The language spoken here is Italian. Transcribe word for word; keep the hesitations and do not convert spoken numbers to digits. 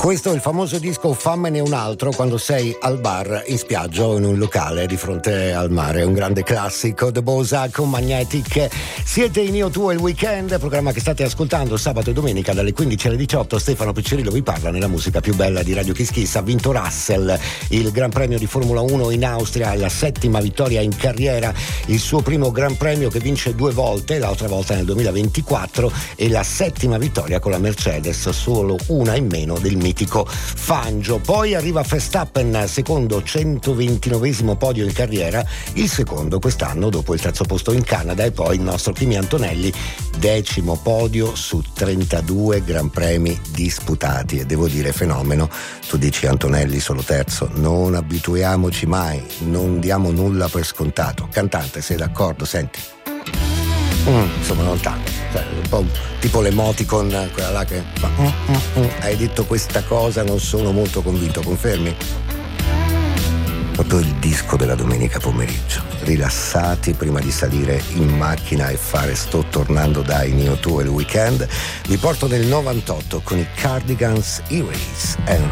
Questo è il famoso disco Fammene un altro quando sei al bar, in spiaggia o in un locale di fronte al mare. Un grande classico, The Bosa con Magnetic. Siete in Io Tu e il Weekend, programma che state ascoltando sabato e domenica dalle quindici alle diciotto. Stefano Piccirillo vi parla nella musica più bella di Radio Kiss Kiss. Ha vinto Russell, il Gran Premio di Formula uno in Austria, la settima vittoria in carriera, il suo primo Gran Premio che vince due volte, l'altra volta nel duemilaventiquattro, e la settima vittoria con la Mercedes, solo una in meno del mitico Fangio. Poi arriva Verstappen, secondo, centoventinovesimo podio in carriera, il secondo quest'anno dopo il terzo posto in Canada, e poi il nostro Kimi Antonelli, decimo podio su trentadue Gran Premi disputati, e devo dire fenomeno. Tu dici Antonelli solo terzo, non abituiamoci mai, non diamo nulla per scontato. Cantante, sei d'accordo? Senti. Mm, insomma non tanto, cioè, un po' tipo l'emoticon, quella là che fa mm, mm, mm. Hai detto questa cosa, non sono molto convinto, confermi? Proprio il disco della domenica pomeriggio, rilassati prima di salire in macchina e fare Sto tornando da Io Tu e il Weekend. Vi porto nel novantotto con i Cardigans, Erase and